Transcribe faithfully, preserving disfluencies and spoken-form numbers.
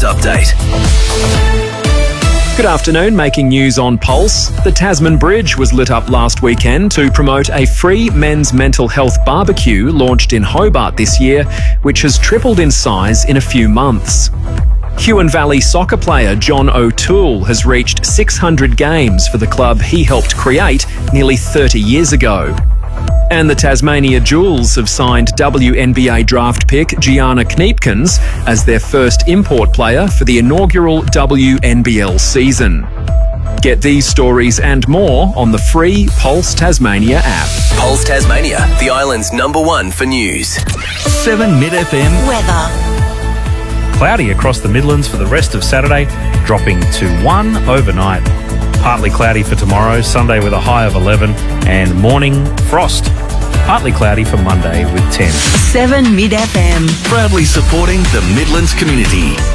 update. Good afternoon, making news on Pulse. The Tasman Bridge was lit up last weekend to promote a free men's mental health barbecue launched in Hobart this year, which has tripled in size in a few months. Huon Valley soccer player John O'Toole has reached six hundred games for the club he helped create nearly thirty years ago. And the Tasmania Jewels have signed W N B A draft pick Gianna Kneepkens as their first import player for the inaugural W N B L season. Get these stories and more on the free Pulse Tasmania app. Pulse Tasmania, the island's number one for news. seven Mid F M weather. Cloudy across the Midlands for the rest of Saturday, dropping to one overnight. Partly cloudy for tomorrow, Sunday with a high of eleven, and morning frost. Partly cloudy for Monday with ten. seven Mid F M. Proudly supporting the Midlands community.